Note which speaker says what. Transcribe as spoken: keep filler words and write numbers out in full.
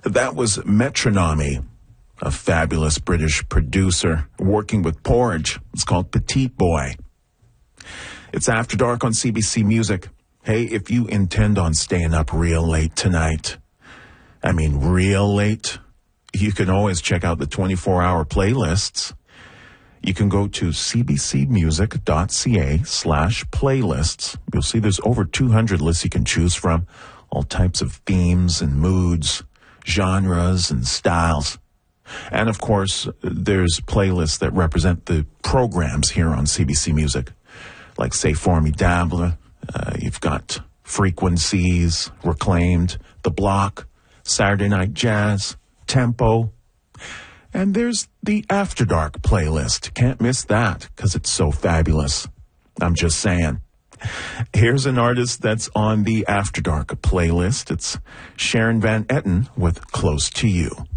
Speaker 1: That was Metronomy, a fabulous British producer working with Porridge. It's called Petite Boy. It's After Dark on C B C Music. Hey, if you intend on staying up real late tonight, I mean real late, you can always check out the twenty-four hour playlists. You can go to cbcmusic.ca slash playlists. You'll see there's over two hundred lists you can choose from, all types of themes and moods, genres and styles. And of course, there's playlists that represent the programs here on C B C Music, like say Formidable, uh, you've got Frequencies, Reclaimed, The Block, Saturday Night Jazz, Tempo, and there's the After Dark playlist. Can't miss that because it's so fabulous. I'm just saying. Here's an artist that's on the After Dark playlist. It's Sharon Van Etten with Close to You.